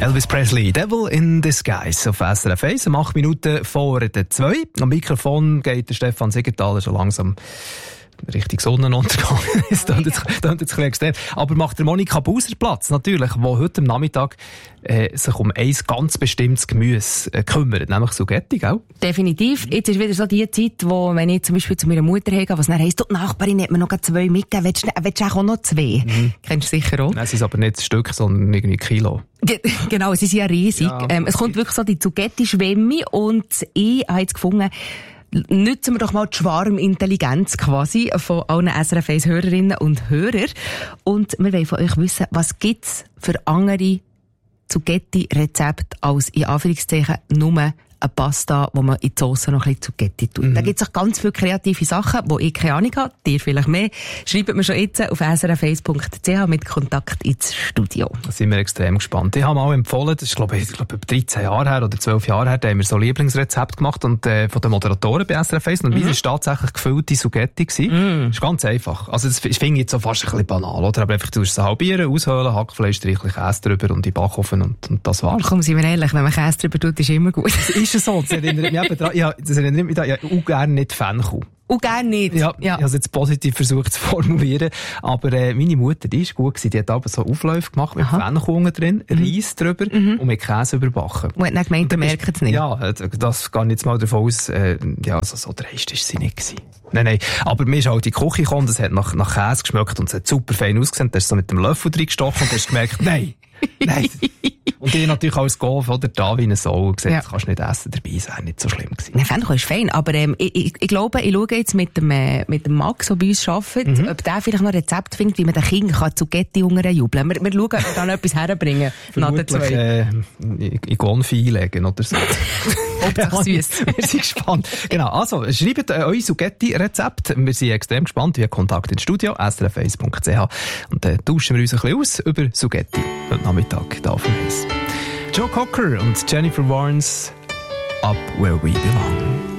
Elvis Presley, Devil in Disguise auf SRF 1, 8 Minuten vor der 2. Am Mikrofon geht der Stefan Siegenthaler schon langsam Richtung Sonnenuntergang. Das klingt jetzt ein bisschen extrem. Aber macht der Monika Buser Platz, natürlich, die heute am Nachmittag sich um ein ganz bestimmtes Gemüse kümmert, nämlich Sugetti, gell? Definitiv. Jetzt ist wieder so die Zeit, wo, wenn ich zum Beispiel zu meiner Mutter gehe, was dann heisst, die Nachbarin hat mir noch 2 mitgegeben, willst du auch noch 2? Kennst du sicher auch? Nein, es ist aber nicht ein Stück, sondern irgendwie Kilo. Genau, sie sind ja riesig. Ja, es kommt wirklich so die Sugetti-Schwemme und ich habe jetzt gefunden, nutzen wir doch mal die Schwarmintelligenz quasi von allen SRF 1 Hörerinnen und Hörer. Und wir wollen von euch wissen, was gibt's für andere Sugetti-Rezepte als in Anführungszeichen nur eine Pasta, wo man in die Sauce noch ein bisschen Zucchetti tut. Da gibt es auch ganz viele kreative Sachen, wo ich keine Ahnung habe, dir vielleicht mehr. Schreibt mir schon jetzt auf srf1.ch mit Kontakt ins Studio. Da sind wir extrem gespannt. Ich habe mal empfohlen, das ist glaube ich 13 Jahre her oder 12 Jahre her, da haben wir so Lieblingsrezept gemacht und von den Moderatoren bei SRF 1 und meins war tatsächlich gefüllte Sugetti gewesen. Das ist ganz einfach. Also das finde ich jetzt so fast ein bisschen banal, oder? Aber einfach, du musst es halbieren, aushöhlen, Hackfleisch, streichlich Käse drüber und in den Backofen und das war's. Komm, seien wir ehrlich, wenn man Käse drüber tut, ist immer gut. Ist es so? Das erinnert mich eben daran. Ja, das erinnert mich daran. Ja, auch gerne nicht Fenchel. Und gerne nicht. Ja. Ich habe es jetzt positiv versucht zu formulieren. Aber meine Mutter, die ist gut gewesen. Die hat aber so Aufläufe gemacht mit Fenchel drin, Reis drüber und mit Käse überbacken. Und hat dann gemeint, ihr merkt es nicht. Ja, das gehe ich jetzt mal davon aus. So dreist ist sie nicht gewesen. Nein. Aber mir ist halt in die Küche gekommen, das hat nach Käse geschmeckt und es hat super fein ausgesehen. Da hast du so mit dem Löffel drin gestochen und hast gemerkt, nein. Und die natürlich als Golf oder da wie eine Sau gesagt, das kannst du nicht essen, dabei ist auch nicht so schlimm gewesen. Nein, Fenchel ist fein, aber ich glaube, ich schaue jetzt mit dem Max, der bei uns arbeitet, ob der vielleicht noch ein Rezept findet, wie man den Kindern Zucchetti jubeln kann. Wir schauen, ob wir da noch etwas herbringen nach den 2. in Gonfi einlegen oder so. Hauptsache süß. Wir sind gespannt. Genau, also schreibt euer Sugetti-Rezept. Wir sind extrem gespannt. Wir haben Kontakt ins Studio, srf1.ch. Und dann tauschen wir uns ein bisschen aus über Sugetti. Heute Nachmittag hier auf dem Eis. Joe Cocker und Jennifer Warnes, Up Where We Belong.